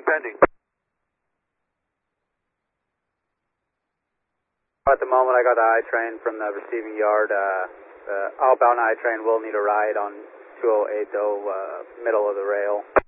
pending. At the moment, I got the I train from the receiving yard. The outbound I train will need a ride on 2080, middle of the rail.